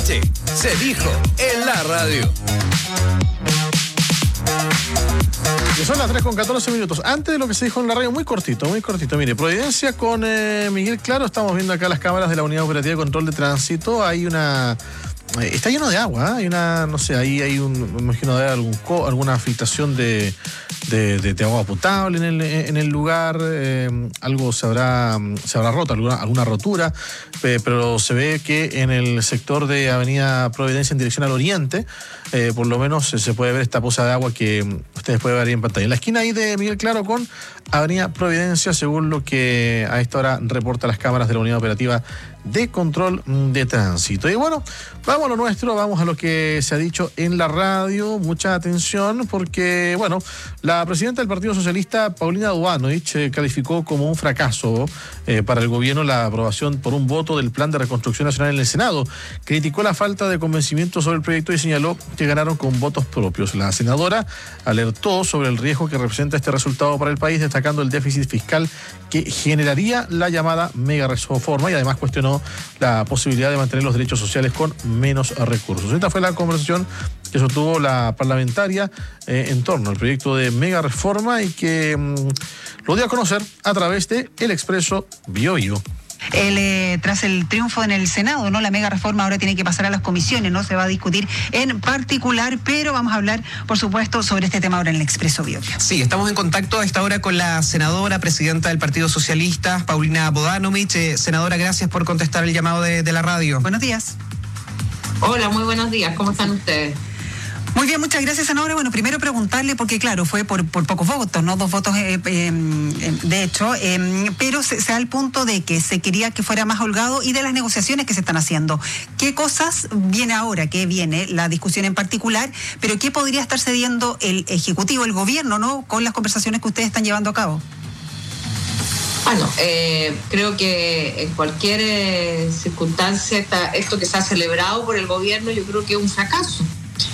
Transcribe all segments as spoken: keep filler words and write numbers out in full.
noche se dijo en la radio. Y son las tres con catorce minutos. Antes de lo que se dijo en la radio, muy cortito, muy cortito. Mire, Providencia con eh, Miguel Claro. Estamos viendo acá las cámaras de la Unidad Operativa de Control de Tránsito. Hay una... Eh, está lleno de agua, ¿eh? Hay una, no sé, ahí hay un, me imagino de algún co, alguna filtración de, de, de, de agua potable en el, en el lugar. Eh, algo se habrá, se habrá roto, alguna, alguna rotura. Eh, pero se ve que en el sector de Avenida Providencia en dirección al oriente, eh, por lo menos eh, se puede ver esta poza de agua que ustedes pueden ver ahí en pantalla. En la esquina ahí de Miguel Claro con Avenida Providencia, según lo que a esta hora reporta las cámaras de la Unidad Operativa de Control de Tránsito. Y bueno, vamos a lo nuestro, vamos a lo que se ha dicho en la radio. Mucha atención porque, bueno, la presidenta del Partido Socialista, Paulina Bodanovich, eh, calificó como un fracaso eh, para el gobierno la aprobación por un voto del Plan de Reconstrucción Nacional en el Senado. Criticó la falta de convencimiento sobre el proyecto y señaló que ganaron con votos propios. La senadora alertó sobre el riesgo que representa este resultado para el país, destacando el déficit fiscal que generaría la llamada mega reforma, y además cuestionó la posibilidad de mantener los derechos sociales con menos recursos. Esta fue la conversación que sostuvo la parlamentaria eh, en torno al proyecto de mega reforma y que mmm, lo dio a conocer a través de El Expreso BioBio. El, eh, tras el triunfo en el Senado, ¿no? La mega reforma ahora tiene que pasar a las comisiones, no se va a discutir en particular, pero vamos a hablar, por supuesto, sobre este tema ahora en el Expreso BioBio. Sí, estamos en contacto a esta hora con la senadora, presidenta del Partido Socialista, Paulina Bodanovich. Eh, senadora, gracias por contestar el llamado de, de la radio. Buenos días. Hola, muy buenos días. ¿Cómo están ustedes? Muy bien, muchas gracias, senadora. Bueno, primero preguntarle, porque claro, fue por, por pocos votos, ¿no? Dos votos, eh, eh, de hecho, eh, pero se, se da el punto de que se quería que fuera más holgado y de las negociaciones que se están haciendo. ¿Qué cosas viene ahora? ¿Qué viene? La discusión en particular, pero ¿qué podría estar cediendo el Ejecutivo, el Gobierno, ¿no? Con las conversaciones que ustedes están llevando a cabo. Bueno, eh, creo que en cualquier eh, circunstancia, esta, esto que se ha celebrado por el Gobierno, yo creo que es un fracaso.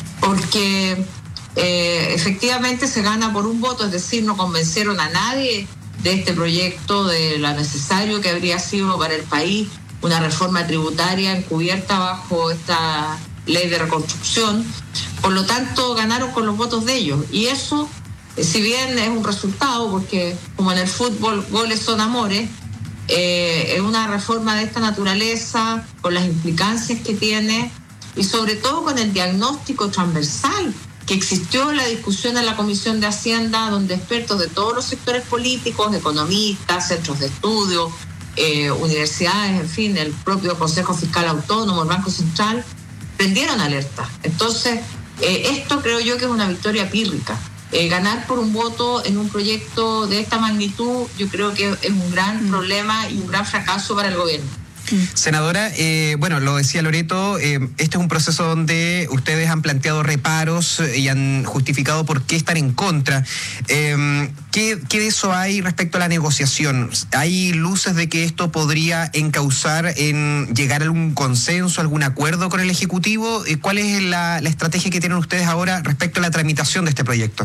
Porque eh, efectivamente se gana por un voto, es decir, no convencieron a nadie de este proyecto, de lo necesario que habría sido para el país una reforma tributaria encubierta bajo esta ley de reconstrucción. Por lo tanto, ganaron con los votos de ellos. Y eso, si bien es un resultado, porque como en el fútbol goles son amores, eh, es una reforma de esta naturaleza, con las implicancias que tiene, y sobre todo con el diagnóstico transversal que existió en la discusión en la Comisión de Hacienda, donde expertos de todos los sectores políticos, economistas, centros de estudio, eh, universidades, en fin, el propio Consejo Fiscal Autónomo, el Banco Central, prendieron alerta. Entonces, eh, esto creo yo que es una victoria pírrica. Eh, ganar por un voto en un proyecto de esta magnitud, yo creo que es un gran problema y un gran fracaso para el gobierno. Senadora, eh, bueno, lo decía Loreto, eh, este es un proceso donde ustedes han planteado reparos y han justificado por qué están en contra. Eh, ¿qué, ¿Qué de eso hay respecto a la negociación? ¿Hay luces de que esto podría encauzar en llegar a algún consenso, algún acuerdo con el Ejecutivo? ¿Cuál es la, la estrategia que tienen ustedes ahora respecto a la tramitación de este proyecto?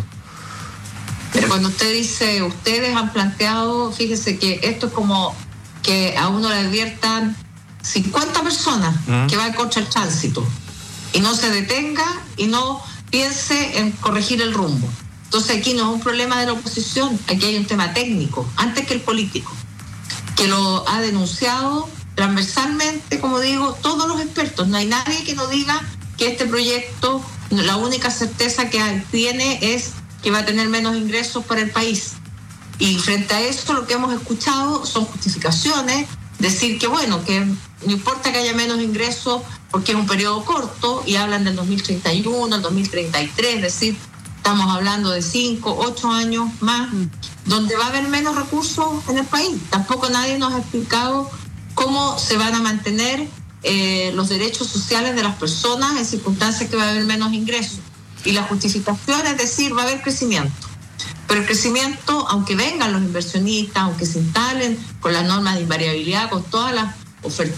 Pero cuando usted dice, ustedes han planteado, fíjese que esto es como que a uno le adviertan cincuenta personas ¿Mm? que van contra el tránsito y no se detenga y no piense en corregir el rumbo. Entonces aquí no es un problema de la oposición, aquí hay un tema técnico, antes que el político, que lo ha denunciado transversalmente, como digo, todos los expertos. No hay nadie que no diga que este proyecto, la única certeza que tiene es que va a tener menos ingresos para el país. Y frente a eso lo que hemos escuchado son justificaciones, decir que bueno, que no importa que haya menos ingresos porque es un periodo corto, y hablan del dos mil treinta y uno, el dos mil treinta y tres, es decir, estamos hablando de cinco, ocho años más, donde va a haber menos recursos en el país. Tampoco nadie nos ha explicado cómo se van a mantener eh, los derechos sociales de las personas en circunstancias que va a haber menos ingresos. Y la justificación es decir, va a haber crecimiento. Pero el crecimiento, aunque vengan los inversionistas, aunque se instalen con las normas de invariabilidad, con todas las ofertas